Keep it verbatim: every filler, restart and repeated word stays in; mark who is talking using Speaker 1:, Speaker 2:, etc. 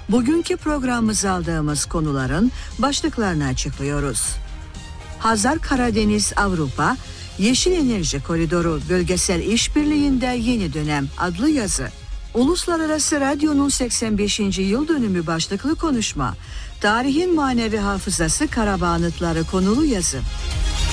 Speaker 1: Bugünkü programımıza aldığımız konuların başlıklarını açıklıyoruz. Hazar-Karadeniz-Avrupa Yeşil Enerji Koridoru Bölgesel İşbirliği'nde Yeni Dönem adlı yazı. Uluslararası Radyo'nun seksen beşinci yıl dönümü başlıklı konuşma. Tarihin manevi hafızası Karabağ anıtları konulu yazı.